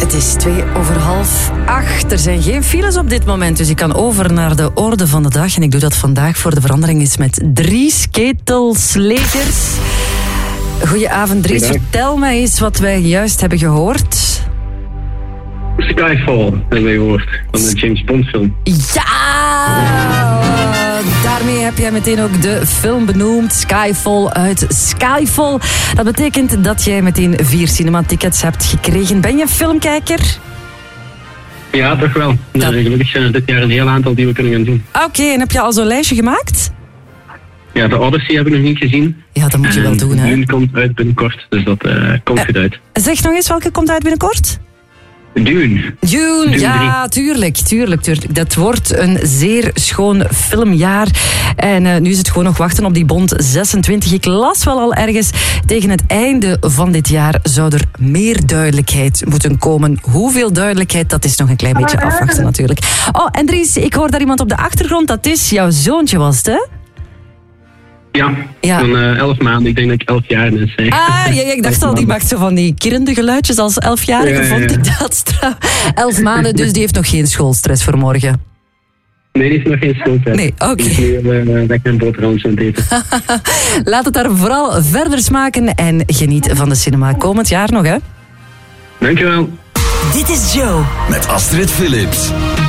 Het is 7:02. Er zijn geen files op dit moment, dus ik kan over naar de orde van de dag. En ik doe dat vandaag voor de verandering eens met Dries Ketelslegers. Goedenavond, Dries. Vertel mij eens wat wij juist hebben gehoord. Skyfall hebben wij gehoord, van de James Bond film. Ja! Daarmee heb jij meteen ook de film benoemd, Skyfall uit Skyfall. Dat betekent dat jij meteen 4 cinematickets hebt gekregen. Ben je een filmkijker? Ja, toch wel. Gelukkig zijn er dit jaar een heel aantal die we kunnen gaan zien. Oké, en heb je al zo'n lijstje gemaakt? Ja, de Odyssey heb ik nog niet gezien. Ja, dat moet je wel doen, hè? Dune komt uit binnenkort, dus dat komt goed uit. Zeg nog eens, welke komt uit binnenkort? Dune, ja, tuurlijk. Dat wordt een zeer schoon filmjaar. En nu is het gewoon nog wachten op die Bond 26. Ik las wel al ergens, tegen het einde van dit jaar zou er meer duidelijkheid moeten komen. Hoeveel duidelijkheid, dat is nog een klein beetje afwachten natuurlijk. Oh, en Dries, ik hoor daar iemand op de achtergrond. Dat is jouw zoontje, was het, hè? Ja. Van 11 maanden. Ik denk dat ik 11 jaar is. Ik dacht al, die maakt zo van die kirrende geluidjes als 11-jarige, vond ik dat. 11 maanden, dus die heeft nog geen schoolstress voor morgen. Nee, die heeft nog geen schoolstress. Nee, oké. Die is nu lekker een boterham aan het eten. Laat het daar vooral verder smaken en geniet van de cinema komend jaar nog, hè. Dankjewel. Dit is Joe. Met Astrid Philips.